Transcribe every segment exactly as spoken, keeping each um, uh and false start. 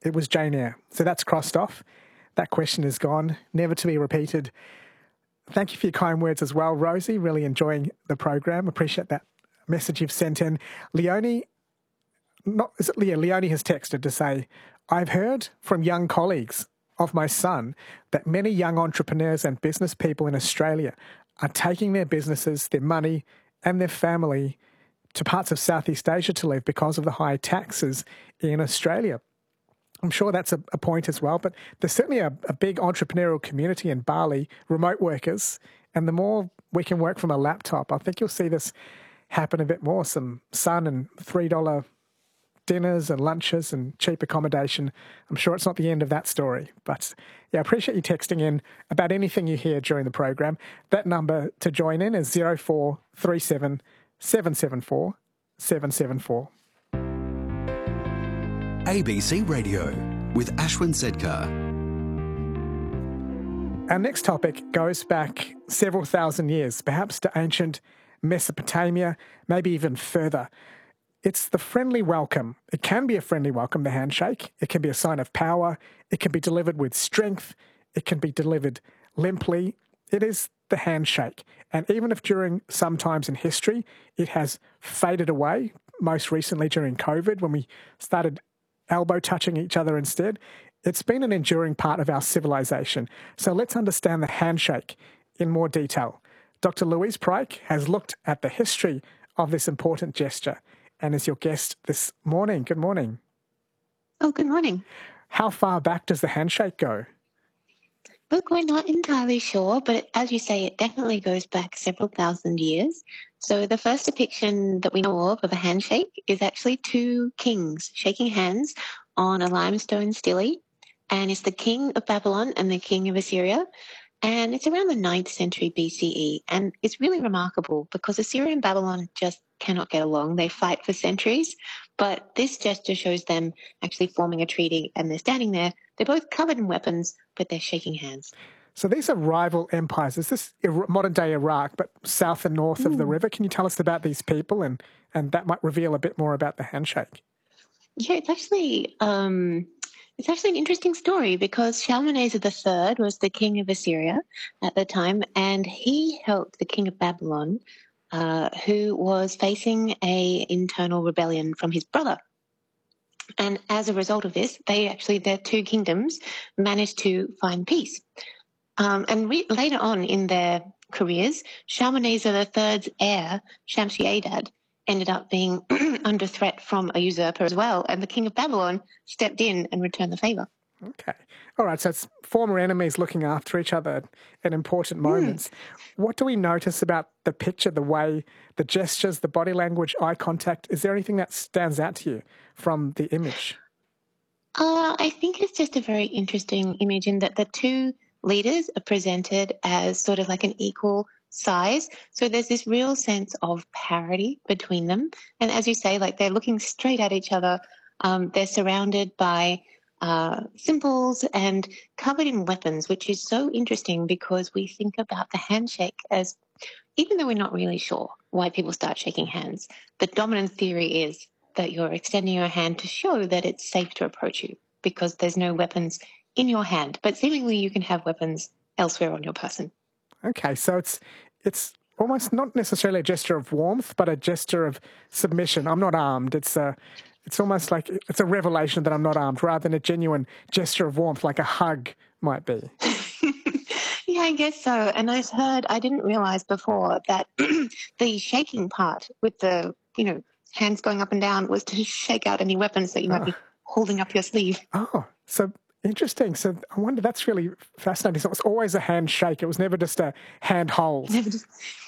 it was Jane Eyre. So that's crossed off. That question is gone, never to be repeated. Thank you for your kind words as well, Rosie. Really enjoying the program. Appreciate that message you've sent in. Leonie, not, is it Leah? Leonie has texted to say, I've heard from young colleagues of my son that many young entrepreneurs and business people in Australia are taking their businesses, their money and their family to parts of Southeast Asia to live because of the high taxes in Australia. I'm sure that's a, a point as well, but there's certainly a, a big entrepreneurial community in Bali, remote workers, and the more we can work from a laptop, I think you'll see this happen a bit more, some sun and three dollars dinners and lunches and cheap accommodation. I'm sure it's not the end of that story, but yeah, I appreciate you texting in about anything you hear during the program. That number to join in is zero four three seven, seven seven four, seven seven four. A B C Radio with Ashwin Sedkar. Our next topic goes back several thousand years, perhaps to ancient Mesopotamia, maybe even further. It's the friendly welcome. It can be a friendly welcome, the handshake. It can be a sign of power. It can be delivered with strength. It can be delivered limply. It is the handshake. And even if during some times in history it has faded away, most recently during COVID when we started elbow touching each other instead, it's been an enduring part of our civilization. So let's understand the handshake in more detail. Doctor Louise Pryke has looked at the history of this important gesture and is your guest this morning. Good morning. Oh, good morning. How far back does the handshake go? Look, we're not entirely sure, but as you say, it definitely goes back several thousand years. So the first depiction that we know of of a handshake is actually two kings shaking hands on a limestone stele, and it's the king of Babylon and the king of Assyria. And it's around the ninth century B C E. And it's really remarkable because Assyria and Babylon just cannot get along. They fight for centuries. But this gesture shows them actually forming a treaty and they're standing there. They're both covered in weapons, but they're shaking hands. So these are rival empires. Is this modern-day Iraq, but south and north mm. of the river? Can you tell us about these people? And, and that might reveal a bit more about the handshake. Yeah, it's actually... Um, It's actually an interesting story because Shalmaneser the third was the king of Assyria at the time, and he helped the king of Babylon, uh, who was facing a internal rebellion from his brother. And as a result of this, they actually, their two kingdoms managed to find peace. Um, and re- later on in their careers, Shalmaneser the third's heir, Shamshi-Adad, ended up being under threat from a usurper as well, and the king of Babylon stepped in and returned the favour. Okay. All right, so it's former enemies looking after each other at important moments. Mm. What do we notice about the picture, the way, the gestures, the body language, eye contact? Is there anything that stands out to you from the image? Uh, I think it's just a very interesting image in that the two leaders are presented as sort of like an equal size. So there's this real sense of parity between them. And as you say, like they're looking straight at each other. Um, they're surrounded by uh, symbols and covered in weapons, which is so interesting because we think about the handshake as, even though we're not really sure why people start shaking hands, the dominant theory is that you're extending your hand to show that it's safe to approach you because there's no weapons in your hand. But seemingly you can have weapons elsewhere on your person. Okay, so it's it's almost not necessarily a gesture of warmth, but a gesture of submission. I'm not armed. It's a, it's almost like it's a revelation that I'm not armed, rather than a genuine gesture of warmth, like a hug might be. Yeah, I guess so. And I've heard, I didn't realise before that the shaking part with the, you know, hands going up and down was to shake out any weapons that you might oh. be holding up your sleeve. Oh, so interesting. So I wonder, that's really fascinating. So it was always a handshake. It was never just a hand hold. Never just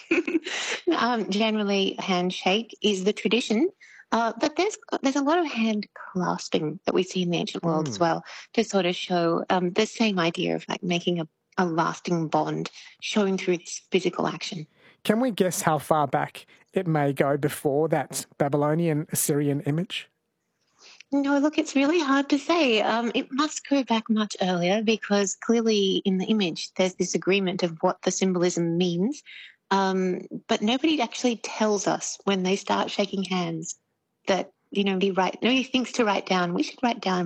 um, generally, handshake is the tradition. Uh, but there's there's a lot of hand clasping that we see in the ancient world mm. as well, to sort of show um, the same idea of like making a, a lasting bond, showing through its physical action. Can we guess how far back it may go before that Babylonian Assyrian image? No, look, it's really hard to say. Um, it must go back much earlier because clearly in the image there's this agreement of what the symbolism means. Um, but nobody actually tells us when they start shaking hands that, you know, nobody, write, nobody thinks to write down, we should write down